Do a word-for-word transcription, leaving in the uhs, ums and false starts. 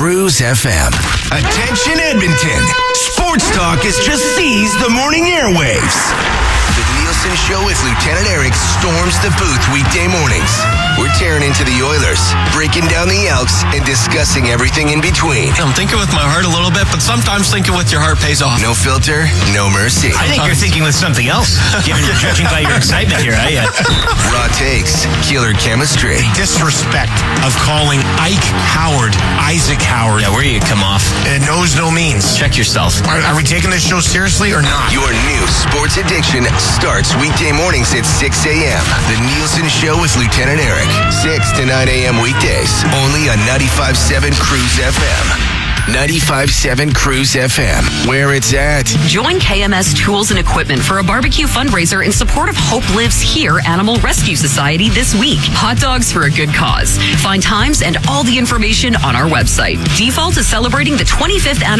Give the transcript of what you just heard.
Cruise F M. Attention Edmonton. Sports Talk has just seized the morning airwaves. The Nielsen Show with Lieutenant Eric storms the booth weekday mornings. We're tearing into the Oilers, breaking down the Elks, and discussing everything in between. I'm thinking with my heart a little bit, but sometimes thinking with your heart pays off. No filter, no mercy. I think you're thinking with something else, given judging by your excitement here, eh? Raw takes, killer chemistry. Disrespect of calling Ike Howard Isaac Howard. Yeah, where you come off? It knows no means. Check yourself. Are, are we taking this show seriously or not? Your new sports addiction starts weekday mornings at six a.m. The Nielsen Show with Lieutenant Eric. six to nine a.m. weekdays. Only on ninety-five point seven Cruise F M. ninety-five point seven Cruise F M. Where it's at. Join K M S Tools and Equipment for a barbecue fundraiser in support of Hope Lives Here Animal Rescue Society this week. Hot dogs for a good cause. Find times and all the information on our website. Default is celebrating the twenty-fifth anniversary